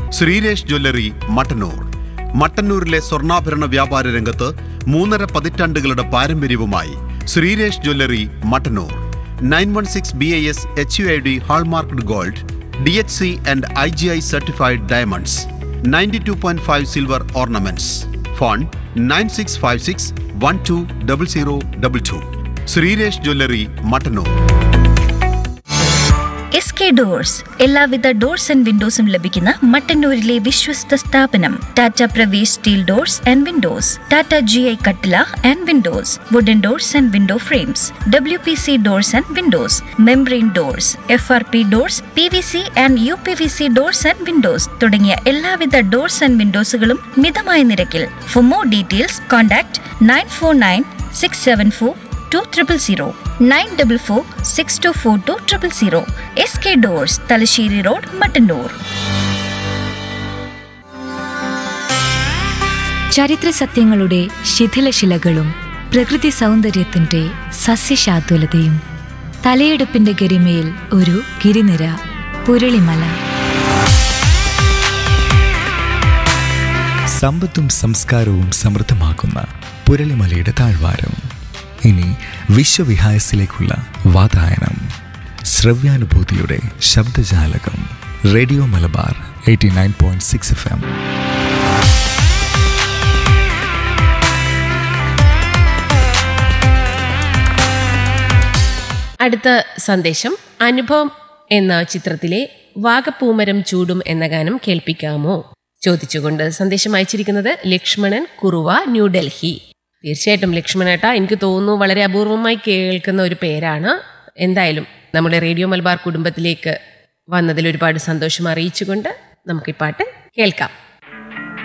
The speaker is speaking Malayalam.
ശ്രീരേഷ് ജ്വല്ലറി മട്ടന്നൂർ. മട്ടന്നൂരിലെ സ്വർണ്ണാഭരണ വ്യാപാര രംഗത്ത് 3.5 പതിറ്റാണ്ടുകളുടെ പാരമ്പര്യവുമായി Sreeresh jewellery Mattannur. 916 BIS HUID hallmarked gold, DHC and IGI certified diamonds, 92.5 silver ornaments. Phone 9656120022. Sreeresh jewellery Mattannur. SK doors എല്ലാവിധ ഡോർസ് ആൻഡ് വിൻഡോസും ലഭിക്കുന്ന മട്ടന്നൂരിലെ വിശ്വസ്ത സ്ഥാപനം. Tata Pravesh steel doors and Windows, Tata GI കട്ടില and Windows, wooden doors and window frames, WPC doors and Windows, membrane doors, FRP doors, PVC and UPVC doors and Windows തുടങ്ങിയ എല്ലാവിധ ഡോർസ് ആൻഡ് വിൻഡോസുകളും മിതമായ നിരക്കിൽ. For more details contact 9496742000, 9446242000. SK doors, Thalassery road, Mattannur. ചരിത്ര സത്യങ്ങളുടെ ശിഥിലശിലകളും പ്രകൃതി സൗന്ദര്യത്തിന്റെ സസ്യശാതുലതയും തലയെടുപ്പിന്റെ ഗരിമയിൽ ഒരു ഗിരിനിര, പുരളിമല. സമ്പത്തും സംസ്കാരവും സമൃദ്ധമാക്കുന്ന പുരളിമലയുടെ താഴ്വാരം. ഇനി വിശ്വവിഹായസിലേക്കുള്ള വാതായനം. ശ്രവ്യാനുഭൂതിയുടെ ശബ്ദജാലകം. Radio Malabar 89.6 FM. അടുത്ത സന്ദേശം അനുഭവം എന്ന ചിത്രത്തിലെ വാഗപ്പൂമരം ചൂടും എന്ന ഗാനം കേൾപ്പിക്കാമോ ചോദിച്ചുകൊണ്ട് സന്ദേശം അയച്ചിരിക്കുന്നത് ലക്ഷ്മണൻ കുറുവ, ന്യൂഡൽഹി. തീർച്ചയായിട്ടും ലക്ഷ്മണേട്ടാ, എനിക്ക് തോന്നുന്നു വളരെ അപൂർവമായി കേൾക്കുന്ന ഒരു പേരാണ്. എന്തായാലും നമ്മുടെ റേഡിയോ മലബാർ കുടുംബത്തിലേക്ക് വന്നതിൽ ഒരുപാട് സന്തോഷം അറിയിച്ചുകൊണ്ട് നമുക്ക് ഈ പാട്ട് കേൾക്കാം.